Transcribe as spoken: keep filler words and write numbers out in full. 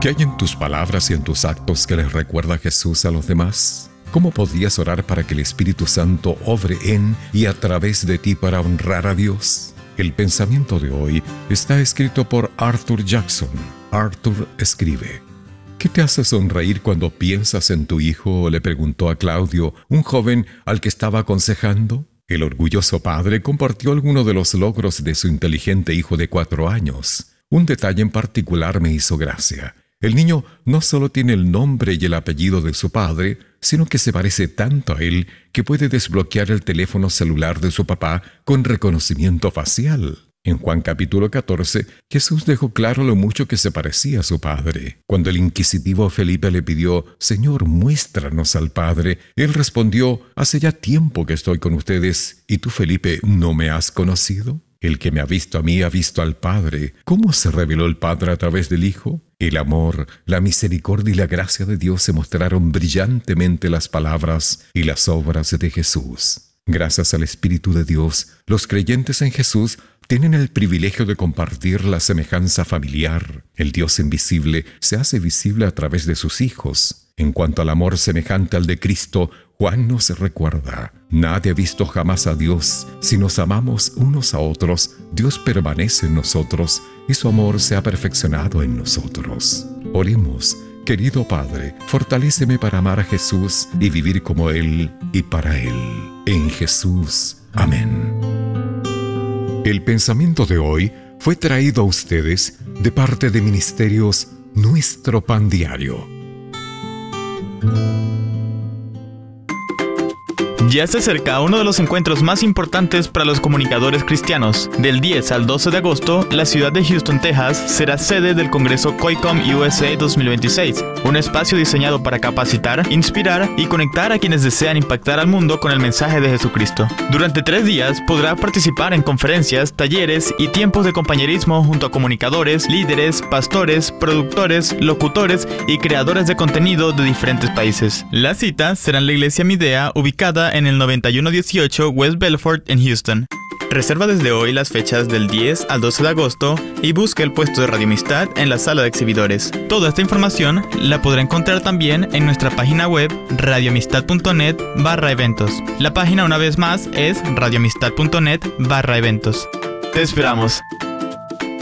¿Qué hay en tus palabras y en tus actos que les recuerda a Jesús a los demás? ¿Cómo podrías orar para que el Espíritu Santo obre en y a través de ti para honrar a Dios? El pensamiento de hoy está escrito por Arthur Jackson. Arthur escribe: ¿qué te hace sonreír cuando piensas en tu hijo?, le preguntó a Claudio, un joven al que estaba aconsejando. El orgulloso padre compartió algunos de los logros de su inteligente hijo de cuatro años. Un detalle en particular me hizo gracia. El niño no solo tiene el nombre y el apellido de su padre, sino que se parece tanto a él que puede desbloquear el teléfono celular de su papá con reconocimiento facial. En Juan capítulo catorce, Jesús dejó claro lo mucho que se parecía a su Padre. Cuando el inquisitivo Felipe le pidió: «Señor, muéstranos al Padre», él respondió: «Hace ya tiempo que estoy con ustedes, ¿y tú, Felipe, no me has conocido? El que me ha visto a mí ha visto al Padre». ¿Cómo se reveló el Padre a través del Hijo? El amor, la misericordia y la gracia de Dios se mostraron brillantemente en las palabras y las obras de Jesús. Gracias al Espíritu de Dios, los creyentes en Jesús tienen el privilegio de compartir la semejanza familiar. El Dios invisible se hace visible a través de sus hijos. En cuanto al amor semejante al de Cristo, Juan nos recuerda: nadie ha visto jamás a Dios. Si nos amamos unos a otros, Dios permanece en nosotros y su amor se ha perfeccionado en nosotros. Oremos. Querido Padre, fortaléceme para amar a Jesús y vivir como Él y para Él. En Jesús. Amén. El pensamiento de hoy fue traído a ustedes de parte de Ministerios Nuestro Pan Diario. Ya se acerca uno de los encuentros más importantes para los comunicadores cristianos. Del diez al doce de agosto, la ciudad de Houston, Texas, será sede del Congreso COICOM U S A dos mil veintiséis, un espacio diseñado para capacitar, inspirar y conectar a quienes desean impactar al mundo con el mensaje de Jesucristo. Durante tres días podrá participar en conferencias, talleres y tiempos de compañerismo junto a comunicadores, líderes, pastores, productores, locutores y creadores de contenido de diferentes países. La cita será en la iglesia Midea, ubicada en el noventa y uno dieciocho West Belfort en Houston. Reserva desde hoy las fechas del diez al doce de agosto y busca el puesto de Radio Amistad en la sala de exhibidores. Toda esta información la podrá encontrar también en nuestra página web radioamistad.net barra eventos. La página, una vez más, es radioamistad.net barra eventos. Te esperamos.